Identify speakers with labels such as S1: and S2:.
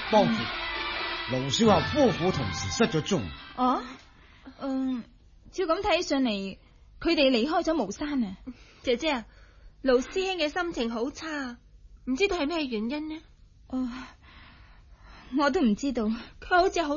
S1: 幫扶，盧小俠夫婦同時失咗蹤。
S2: 哦，照咁睇上嚟，佢哋離開咗巫山啊。
S3: 姐姐啊，盧師兄嘅心情好差，唔知道係咩原因呢？
S2: 我都唔知道，
S3: 佢好似好